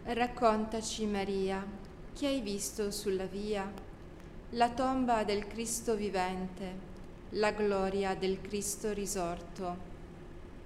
Raccontaci, Maria, che hai visto sulla via? La tomba del Cristo vivente, la gloria del Cristo risorto.